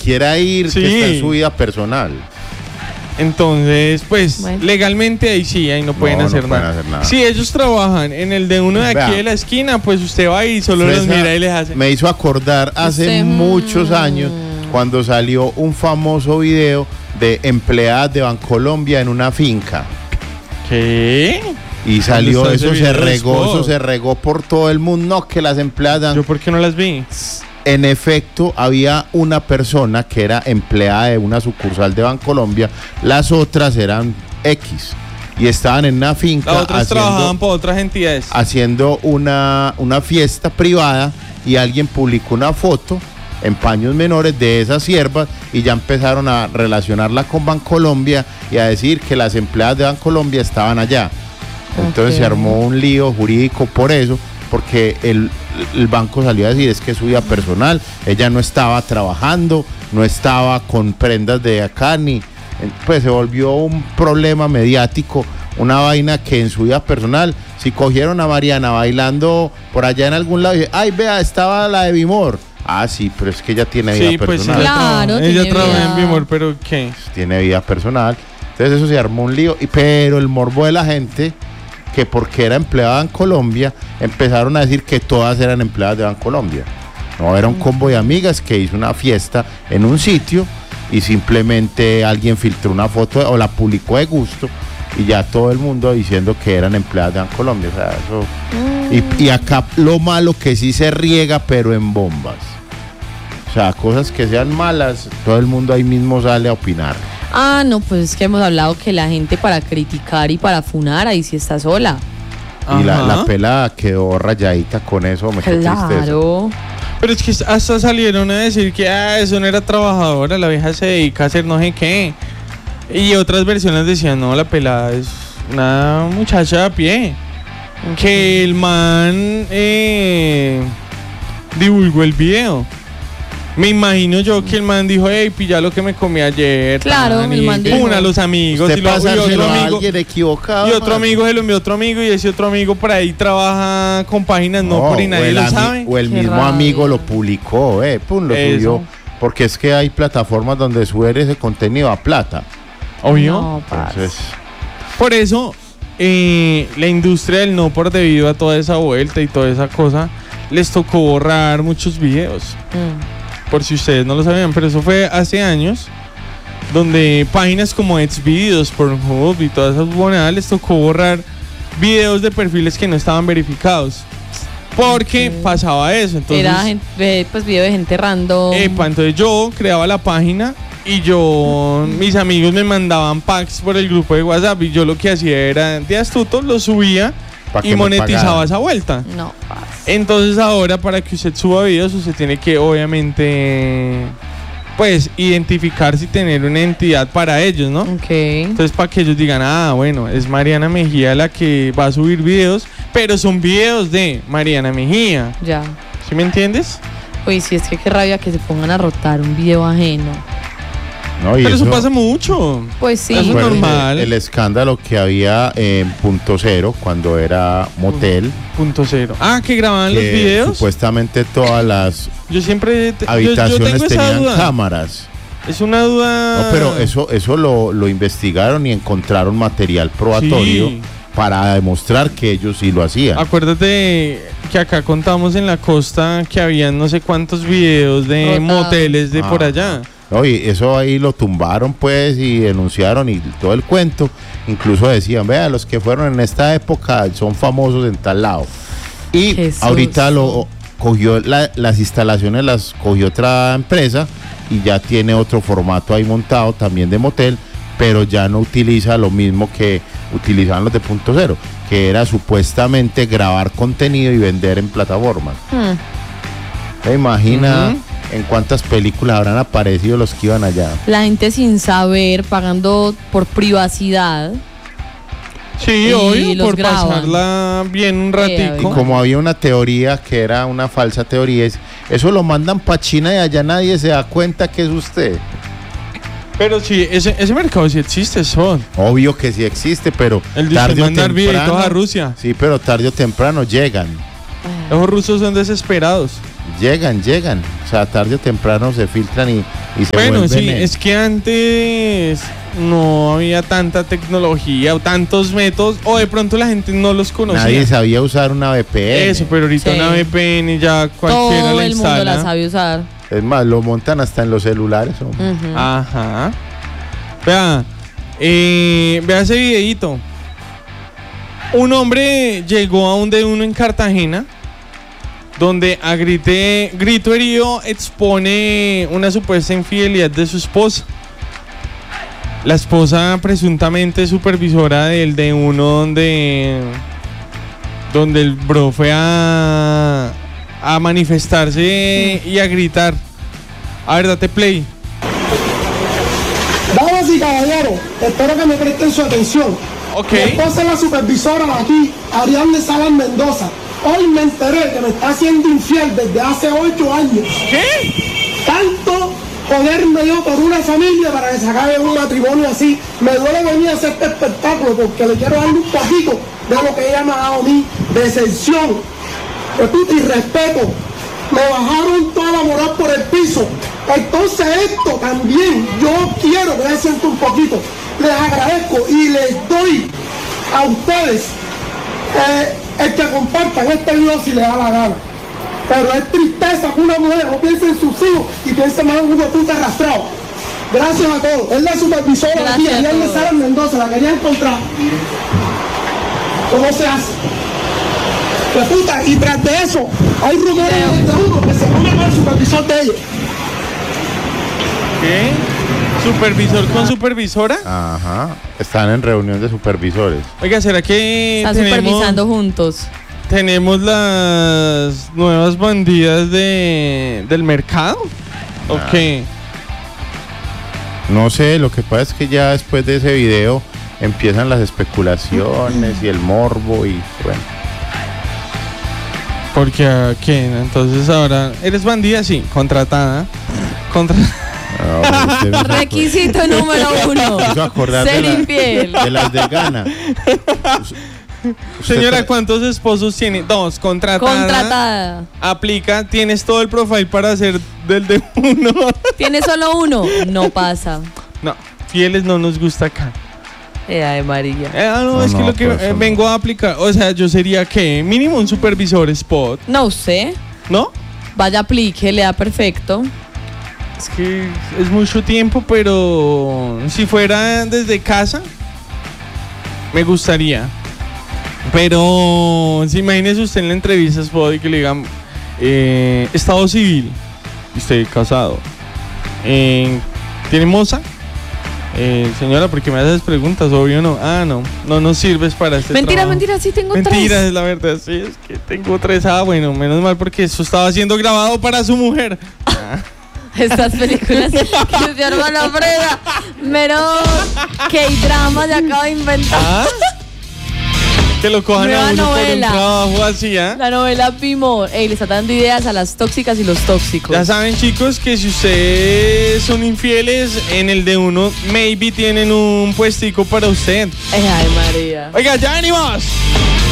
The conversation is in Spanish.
quiera ir, Sí. que está en su vida personal. Entonces, pues, Bueno. legalmente ahí no pueden No, no hacer pueden nada. hacer nada. Si ellos trabajan en el de uno de aquí Vea. de la esquina, pues usted va y solo los Fresa mira y les hace. me hizo acordar hace Usted, muchos años cuando salió un famoso video de empleadas de Bancolombia en una finca. ¿Qué? Y salió, ¿Dónde está ese video eso después? se regó por todo el mundo. No, que las empleadas. ¿Yo por qué no las vi? En efecto, había una persona que era empleada de una sucursal de Bancolombia, las otras eran X y estaban en una finca Las otras trabajaban por otras entidades. haciendo una fiesta privada y alguien publicó una foto en paños menores de esas siervas y ya empezaron a relacionarla con Bancolombia y a decir que las empleadas de Bancolombia estaban allá. Entonces Ok. se armó un lío jurídico por eso, porque el banco salió a decir es que es su vida personal, ella no estaba trabajando, no estaba con prendas de acá, pues se volvió un problema mediático, una vaina que en su vida personal, si cogieron a Mariana bailando por allá en algún lado y dije, ay vea, estaba la de Bimor. Ah, sí, pero es que ella tiene vida Sí, pues sí, personal. Claro, ella tiene trabaja vida. en Bimor, pero ¿qué? Tiene vida personal. Entonces eso se armó un lío. Pero el morbo de la gente, que porque era empleada en Colombia, empezaron a decir que todas eran empleadas de Bancolombia. No, era un combo de amigas que hizo una fiesta en un sitio y simplemente alguien filtró una foto o la publicó de gusto y ya todo el mundo diciendo que eran empleadas de Bancolombia. O sea, eso... Y acá lo malo que sí se riega, pero en bombas. O sea, cosas que sean malas, todo el mundo ahí mismo sale a opinar. Ah, no, pues es que hemos hablado que la gente para criticar y para funar ahí sí está sola. Y Ajá. la pelada quedó rayadita con eso, me quedó tristeza. Claro. Pero es que hasta salieron a decir que eso no era trabajadora, la vieja se dedica a hacer no sé qué. Y otras versiones decían, no, la pelada es una muchacha de a pie. Que el man divulgó el video. Me imagino yo que el man dijo, hey, pilla lo que me comí ayer. Claro, tan", el y man dijo. una a los amigos. Usted Y, lo, y pasárselo otro a amigo, alguien equivocado. y otro mano. amigo se lo envió a otro amigo. Y ese otro amigo por ahí trabaja con páginas no por y nadie lo sabe. O el Qué mismo rabia. amigo lo publicó, pum, lo Eso. subió. Porque es que hay plataformas donde subir ese contenido a plata. Obvio. No, parce. Entonces, Por eso, la industria del no por debido a toda esa vuelta y toda esa cosa, les tocó borrar muchos videos. Por si ustedes no lo sabían, pero eso fue hace años, donde páginas como Xvideos, Pornhub y todas esas bonadas les tocó borrar videos de perfiles que no estaban verificados. Porque Ok. pasaba eso. Entonces, Era pues video de gente random. entonces yo creaba la página y mis amigos me mandaban packs por el grupo de WhatsApp y yo lo que hacía era de astuto, lo subía pa' que y me monetizaba pagaran. esa vuelta. No, parce. Entonces ahora para que usted suba videos usted tiene que obviamente pues identificarse y tener una entidad para ellos, ¿no? Ok. Entonces para que ellos digan, bueno, es Mariana Mejía la que va a subir videos, pero son videos de Mariana Mejía. Ya. ¿Sí me entiendes? Oye, sí, es que qué rabia que se pongan a rotar un video ajeno. no, y Pero eso pasa mucho. Pues sí. Eso es Recuerden normal. El escándalo que había en Punto Cero cuando era motel. Punto cero. Que grababan los que videos. Supuestamente todas las Yo siempre yo habitaciones tengo esa tenían duda. cámaras. Es una duda. No, pero eso lo investigaron y encontraron material probatorio Sí. para demostrar que ellos sí lo hacían. Acuérdate que acá contamos en la costa que habían no sé cuántos videos de Rotados. moteles de por allá. No, y eso ahí lo tumbaron pues y denunciaron y todo el cuento. Incluso decían, vea, los que fueron en esta época son famosos en tal lado. Y Qué ahorita susto. cogió las instalaciones, las cogió otra empresa y ya tiene otro formato ahí montado también de motel, pero ya no utiliza lo mismo que utilizaban los de Punto Cero, que era supuestamente grabar contenido y vender en plataformas. ¿Te imaginas Ujú. en cuántas películas habrán aparecido los que iban allá? La gente sin saber, pagando por privacidad. Sí, Y obvio, los por graban. pasarla bien un Y ratico. como había una teoría que era una falsa teoría, eso lo mandan para China y allá nadie se da cuenta que es usted. Pero sí, ese mercado sí existe, eso. Obvio que sí existe, pero El de tarde o mandar videitos temprano. a Rusia. Sí, pero tarde o temprano llegan. Los rusos son desesperados. llegan. O sea, tarde o temprano se filtran y se Bueno, vuelven. sí, es que antes no había tanta tecnología o tantos métodos, o de pronto la gente no los conocía. Nadie sabía usar una VPN. Eso, pero ahorita Sí. una VPN ya cualquiera Todo la el mundo la instala. sabe usar. Es más, lo montan hasta en los celulares. hombre. Ujú. Ajá. Vea, vea ese videíto. Un hombre llegó a un D1 en Cartagena, donde a grito herido expone una supuesta infidelidad de su esposa. La esposa presuntamente supervisora del D1 donde el bro fue a manifestarse y a gritar. A ver, date play. Damas y caballeros, espero que me presten su atención. Ok. Mi esposa es la supervisora de aquí, Ariadne Salas Mendoza. Hoy me enteré que me está haciendo infiel desde hace 8 años. ¿Qué? Tanto joderme yo por una familia para que se acabe un matrimonio así. Me duele venir a hacer este espectáculo porque le quiero darle un poquito de lo que ella me ha dado a mí, de exención, respeto y respeto. Me bajaron toda la moral por el piso. Entonces esto también yo quiero que les sienta un poquito. Les agradezco y les doy a ustedes el que compartan este video si les da la gana. Pero es tristeza que una mujer no piense en sus hijos y piense más en un puta arrastrado. Gracias a todos. Es la supervisora de aquí, Gracias a Ariadne todos. Salas Mendoza, la quería encontrar. ¿Cómo se hace? Pues puta, y tras de eso, hay rumores de uno que se pone con el supervisor de ella. ¿Qué? ¿Supervisor con supervisora? Ajá. Están en reunión de supervisores. Oiga, ¿será que Están supervisando juntos. tenemos las nuevas bandidas del mercado? ¿O qué? No sé, lo que pasa es que ya después de ese video empiezan las especulaciones y el morbo y bueno. Porque ¿a quién? Entonces ahora, ¿eres bandida? Sí, contratada. No, usted me hizo Requisito número 1. me hizo acordar Ser de infiel. de las de Ghana. Señora, ¿cuántos esposos tiene? 2, contratada. Contratada. Aplica, tienes todo el profile para hacer del de uno. ¿Tiene solo uno? No pasa. No, fieles no nos gusta acá. Ay, María. No, es que no, lo que por eso no. vengo a aplicar, o sea, yo sería que mínimo un supervisor spot, No sé. ¿no? Vaya, aplique, le da perfecto. Es que es mucho tiempo, pero si fuera desde casa, me gustaría. Pero si imagínese usted en la entrevista spot y que le digan estado civil, y usted casado, ¿tiene moza? Señora, ¿por qué me haces preguntas? Obvio no. Ah, no nos sirves para este Mentira, trabajo. mentira, sí tengo Mentira, 3. es la verdad, sí, es que tengo 3. Ah, bueno, menos mal porque eso estaba siendo grabado para su mujer. Estas películas que mi hermano Freda, mero K-drama se acaba de inventar. ¿Ah? Que lo cojan Nueva a uno por un novela. trabajo así, ¿ah? La novela Pimor. Ey, le está dando ideas a las tóxicas y los tóxicos. Ya saben, chicos, que si ustedes son infieles, en el de uno, maybe tienen un puestico para usted. Ay, María. Oiga, ya venimos.